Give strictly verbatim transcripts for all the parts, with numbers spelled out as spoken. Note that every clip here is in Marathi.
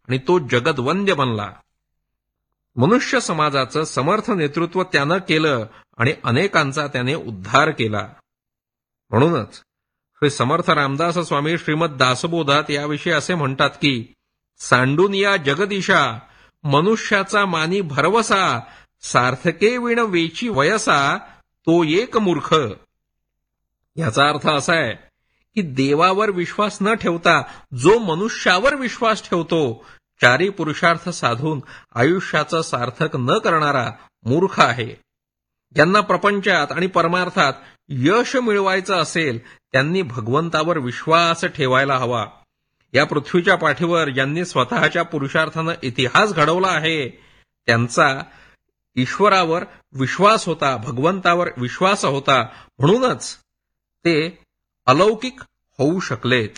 आणि तो जगद्वंद्य बनला. मनुष्य समाजाचं समर्थ नेतृत्व त्यानं केलं आणि अनेकांचा त्याने उद्धार केला. म्हणूनच श्री समर्थ रामदास स्वामी श्रीमद दासबोधात याविषयी असे म्हणतात की, सांडून या जगदिशा मनुष्याचा मानी भरवसा, सार्थके विण वेची वयसा तो एक मूर्ख. याचा अर्थ असा आहे की देवावर विश्वास न ठेवता जो मनुष्यावर विश्वास ठेवतो, चारी पुरुषार्थ साधून आयुष्याचं सार्थक न करणारा मूर्ख आहे. ज्यांना प्रपंचात आणि परमार्थात यश मिळवायचं असेल त्यांनी भगवंतावर विश्वास ठेवायला हवा. या पृथ्वीच्या पाठीवर ज्यांनी स्वतःच्या पुरुषार्थानं इतिहास घडवला आहे त्यांचा ईश्वरावर विश्वास होता, भगवंतावर विश्वास होता, म्हणूनच ते अलौकिक होऊ शकलेत.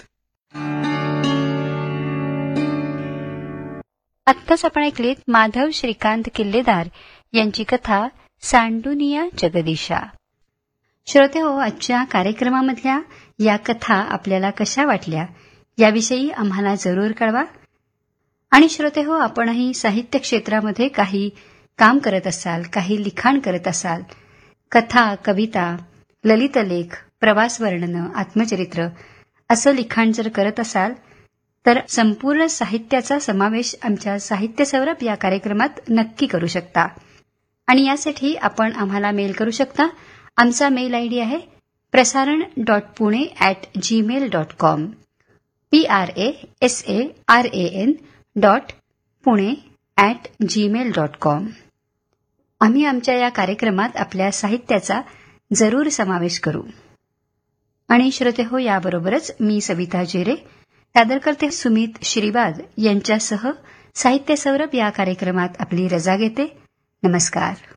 आत्ताच आपण ऐकलीत माधव श्रीकांत किल्लेदार यांची कथा सांडुनिया जगदीशा. श्रोते हो, आजच्या कार्यक्रमामधल्या या कथा आपल्याला कशा वाटल्या याविषयी आम्हाला जरूर कळवा. आणि श्रोते हो, आपणही साहित्य क्षेत्रामध्ये काही काम करत असाल, काही लिखाण करत असाल, कथा, कविता, ललितलेख, प्रवास वर्णनं, आत्मचरित्र असं लिखाण जर करत असाल तर संपूर्ण साहित्याचा समावेश आमच्या साहित्य सौरभ या कार्यक्रमात नक्की करू शकता. आणि यासाठी आपण आम्हाला मेल करू शकता. आमचा मेल आयडी आहे प्रसारण dot Pune at Gmail dot com. P R A S A R A N dot Pune at Gmail dot com. आम्ही आमच्या या कार्यक्रमात आपल्या साहित्याचा जरूर समावेश करू. आणि श्रोते हो, याबरोबरच मी सविता जेरे, सादर करते सुमित श्रीवाद यांच्यासह साहित्य सौरभ या कार्यक्रमात आपली रजा घेते. नमस्कार.